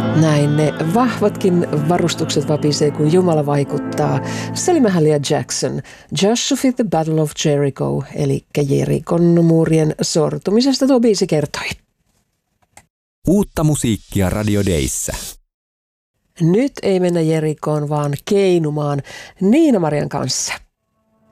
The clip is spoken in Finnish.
Näin ne vahvatkin varustukset vapisee, kun Jumala vaikuttaa. Se oli Mahalia Jackson. Joshua fit the Battle of Jericho, eli Jerikon muurien sortumisesta tuo biisi kertoi. Uutta musiikkia Radio Dayssä. Nyt ei mennä Jerikoon, vaan keinumaan Niina-Marian kanssa.